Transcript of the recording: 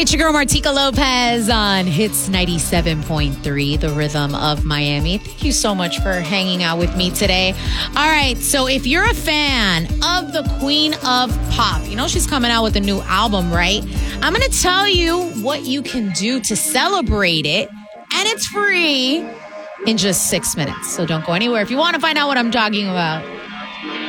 It's your girl Martika Lopez on Hits 97.3, the rhythm of Miami. Thank you so much for hanging out with me today. All right, so if you're a fan of the Queen of Pop, you know she's coming out with a new album, right? I'm going to tell you what you can do to celebrate it, and it's free in just 6 minutes. So don't go anywhere if you want to find out what I'm talking about.